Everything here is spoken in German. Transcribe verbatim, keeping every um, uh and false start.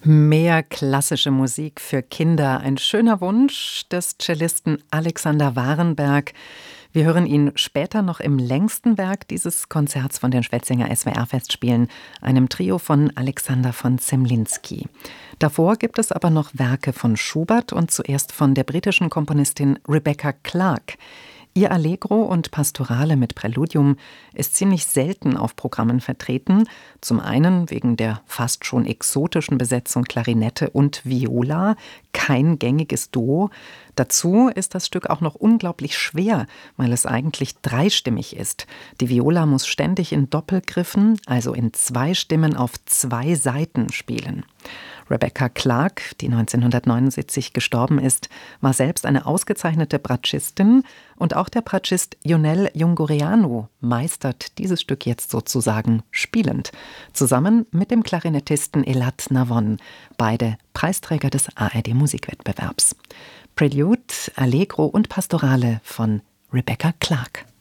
Mehr klassische Musik für Kinder. Ein schöner Wunsch des Cellisten Alexander Warenberg. Wir hören ihn später noch im längsten Werk dieses Konzerts von den Schwetzinger S W R-Festspielen, einem Trio von Alexander von Zemlinsky. Davor gibt es aber noch Werke von Schubert und zuerst von der britischen Komponistin Rebecca Clarke. Ihr Allegro und Pastorale mit Präludium ist ziemlich selten auf Programmen vertreten. Zum einen wegen der fast schon exotischen Besetzung Klarinette und Viola, kein gängiges Duo. Dazu ist das Stück auch noch unglaublich schwer, weil es eigentlich dreistimmig ist. Die Viola muss ständig in Doppelgriffen, also in zwei Stimmen auf zwei Seiten spielen. Rebecca Clarke, die neunzehnhundertneunundsiebzig gestorben ist, war selbst eine ausgezeichnete Bratschistin und auch der Bratschist Ionel Ungureanu meistert dieses Stück jetzt sozusagen spielend, zusammen mit dem Klarinettisten Elad Navon, beide Preisträger des A R D-Musikwettbewerbs. Prelude, Allegro und Pastorale von Rebecca Clarke.